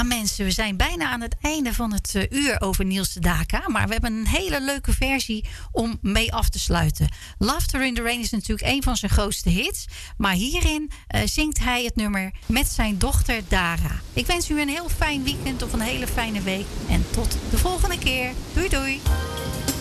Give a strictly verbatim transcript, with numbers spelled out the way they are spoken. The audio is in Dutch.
mensen, we zijn bijna aan het einde van het uh, uur over Niels de Daka. Maar we hebben een hele leuke versie om mee af te sluiten. Laughter in the Rain is natuurlijk een van zijn grootste hits. Maar hierin uh, zingt hij het nummer met zijn dochter Dara. Ik wens u een heel fijn weekend of een hele fijne week. En tot de volgende keer. Doei doei.